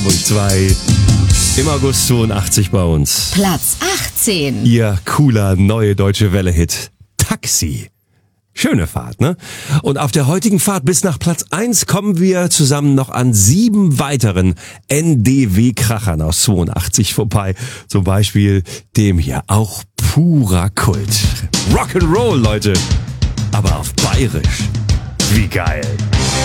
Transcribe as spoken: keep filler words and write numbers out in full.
Hamburg zwei. Im August zweiundachtzig bei uns. Platz achtzehn. Ihr cooler neue deutsche Welle-Hit. Taxi. Schöne Fahrt, ne? Und auf der heutigen Fahrt bis nach Platz eins kommen wir zusammen noch an sieben weiteren N D W-Krachern aus zweiundachtzig vorbei. Zum Beispiel dem hier, auch purer Kult. Rock'n'Roll, Leute. Aber auf Bayerisch. Wie geil.